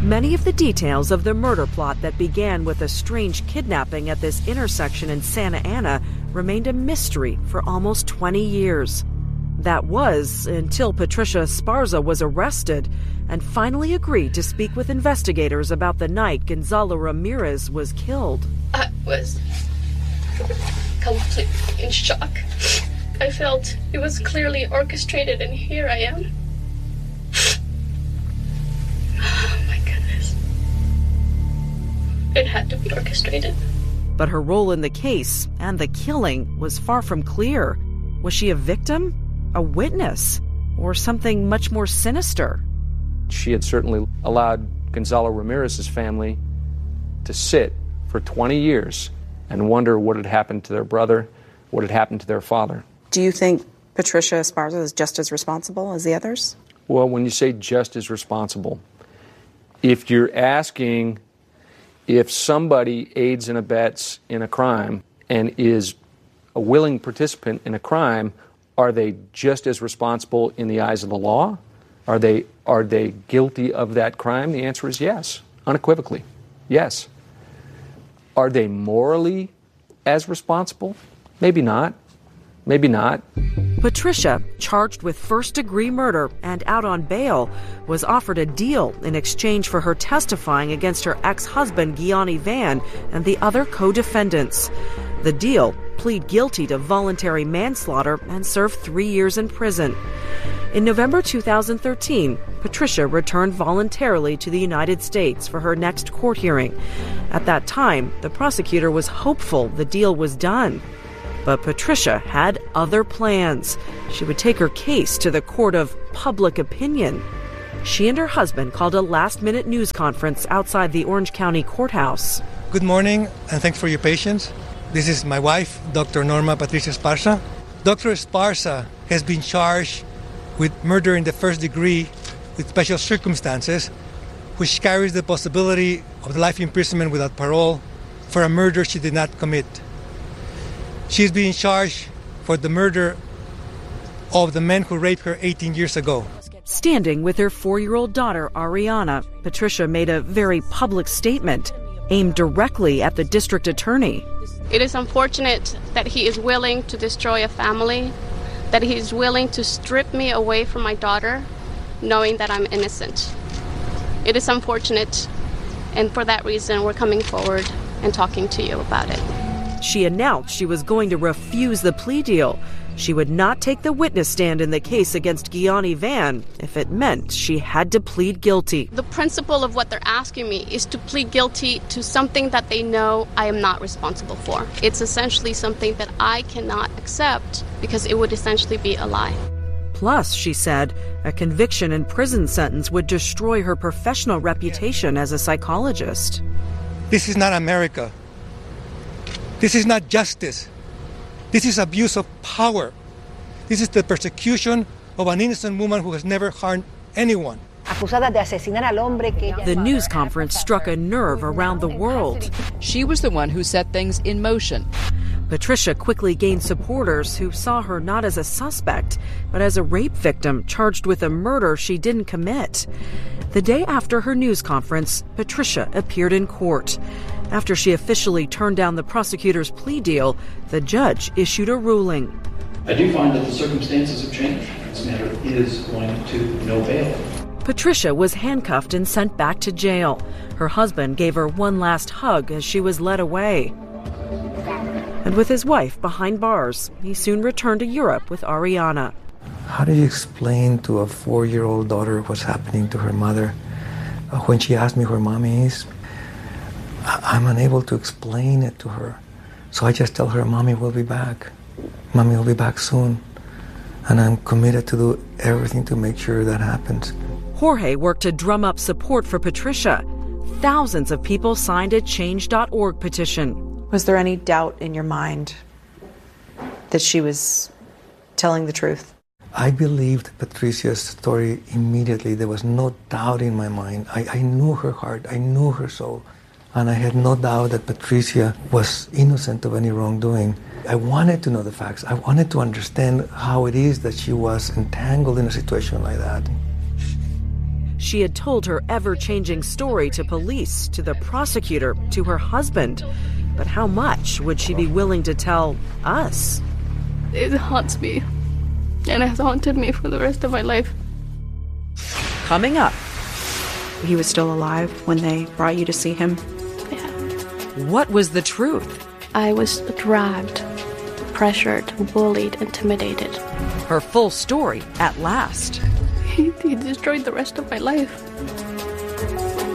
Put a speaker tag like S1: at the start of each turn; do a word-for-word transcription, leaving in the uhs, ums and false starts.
S1: Many of the details of the murder plot that began with a strange kidnapping at this intersection in Santa Ana remained a mystery for almost twenty years. That was until Patricia Esparza was arrested and finally agreed to speak with investigators about the night Gonzalo Ramirez was killed.
S2: I was completely in shock. I felt it was clearly orchestrated, and here I am. Oh my goodness. It had to be orchestrated.
S1: But her role in the case and the killing was far from clear. Was she a victim, a witness, or something much more sinister?
S3: She had certainly allowed Gonzalo Ramirez's family to sit for twenty years and wonder what had happened to their brother, what had happened to their father.
S4: Do you think Patricia Esparza is just as responsible as the others?
S3: Well, when you say just as responsible, if you're asking if somebody aids and abets in a crime and is a willing participant in a crime, are they just as responsible in the eyes of the law? Are they are they guilty of that crime? The answer is yes, unequivocally, yes. Are they morally as responsible? Maybe not. Maybe not.
S1: Patricia, charged with first-degree murder and out on bail, was offered a deal in exchange for her testifying against her ex-husband, Gianni Van, and the other co-defendants. The deal: plead guilty to voluntary manslaughter and serve three years in prison. In November two thousand thirteen, Patricia returned voluntarily to the United States for her next court hearing. At that time, the prosecutor was hopeful the deal was done. But Patricia had other plans. She would take her case to the court of public opinion. She and her husband called a last-minute news conference outside the Orange County Courthouse.
S5: Good morning, and thanks for your patience. This is my wife, Doctor Norma Patricia Esparza. Doctor Esparza has been charged with murder in the first degree with special circumstances, which carries the possibility of life imprisonment without parole for a murder she did not commit. She is being charged for the murder of the man who raped her eighteen years ago.
S1: Standing with her four-year-old daughter, Ariana, Patricia made a very public statement aimed directly at the district attorney.
S2: It is unfortunate that he is willing to destroy a family, that he is willing to strip me away from my daughter, knowing that I'm innocent. It is unfortunate, and for that reason, we're coming forward and talking to you about it.
S1: She announced she was going to refuse the plea deal. She would not take the witness stand in the case against Gianni Van if it meant she had to plead guilty.
S2: The principle of what they're asking me is to plead guilty to something that they know I am not responsible for. It's essentially something that I cannot accept because it would essentially be a lie.
S1: Plus, she said, a conviction and prison sentence would destroy her professional reputation as a psychologist.
S5: This is not America. This is not justice. This is abuse of power. This is the persecution of an innocent woman who has never harmed anyone.
S1: The news conference struck a nerve around the world.
S6: She was the one who set things in motion.
S1: Patricia quickly gained supporters who saw her not as a suspect, but as a rape victim charged with a murder she didn't commit. The day after her news conference, Patricia appeared in court. After she officially turned down the prosecutor's plea deal, the judge issued a ruling.
S7: I do find that the circumstances have changed. This matter is going to no bail.
S1: Patricia was handcuffed and sent back to jail. Her husband gave her one last hug as she was led away. And with his wife behind bars, he soon returned to Europe with Ariana.
S8: How do you explain to a four-year-old daughter what's happening to her mother? Uh, when she asked me where mommy is, I- I'm unable to explain it to her. So I just tell her, Mommy will be back. Mommy will be back soon. And I'm committed to do everything to make sure that happens.
S1: Jorge worked to drum up support for Patricia. Thousands of people signed a change dot org petition.
S4: Was there any doubt in your mind that she was telling the truth?
S8: I believed Patricia's story immediately. There was no doubt in my mind. I, I knew her heart. I knew her soul. And I had no doubt that Patricia was innocent of any wrongdoing. I wanted to know the facts. I wanted to understand how it is that she was entangled in a situation like that.
S1: She had told her ever-changing story to police, to the prosecutor, to her husband. But how much would she be willing to tell us?
S2: It haunts me, and it has haunted me for the rest of my life.
S1: Coming up.
S9: He was still alive when they brought you to see him?
S2: Yeah.
S1: What was the truth?
S2: I was dragged, pressured, bullied, intimidated.
S1: Her full story at last.
S2: He, he destroyed the rest of my life.